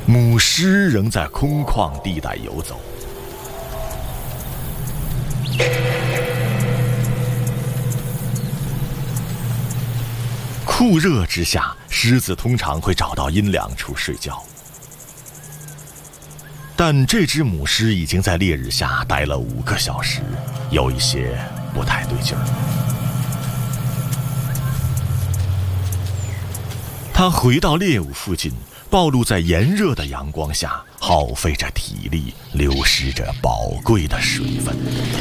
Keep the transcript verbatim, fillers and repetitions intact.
母狮仍在空旷地带游走。酷热之下，狮子通常会找到阴凉处睡觉。但这只母狮已经在烈日下待了五个小时，有一些不太对劲儿。它回到猎物附近，暴露在炎热的阳光下，耗费着体力，流失着宝贵的水分。